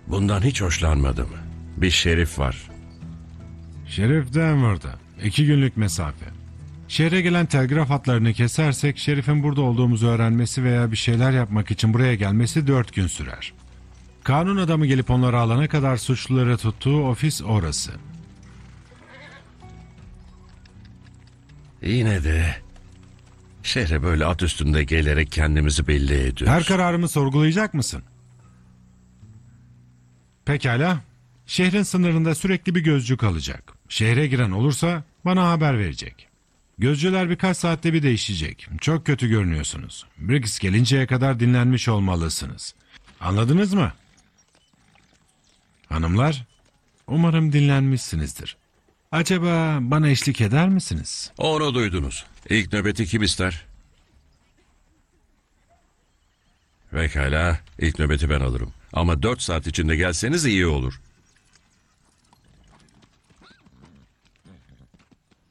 Bundan hiç hoşlanmadım. Bir şerif var. Şerif Denver'da. 2 günlük mesafe. Şehre gelen telgraf hatlarını kesersek Şerif'in burada olduğumuzu öğrenmesi veya bir şeyler yapmak için buraya gelmesi 4 gün sürer. Kanun adamı gelip onları alana kadar suçluları tuttuğu ofis orası. Yine de şehre böyle at üstünde gelerek kendimizi belli ediyoruz. Her kararımı sorgulayacak mısın? Pekala. Şehrin sınırında sürekli bir gözcü kalacak. Şehre giren olursa bana haber verecek. Gözcüler birkaç saatte bir değişecek. Çok kötü görünüyorsunuz. Briggs gelinceye kadar dinlenmiş olmalısınız. Anladınız mı? Hanımlar, umarım dinlenmişsinizdir. Acaba bana eşlik eder misiniz? Onu duydunuz. İlk nöbeti kim ister? Pekala, ilk nöbeti ben alırım. Ama 4 saat içinde gelseniz iyi olur.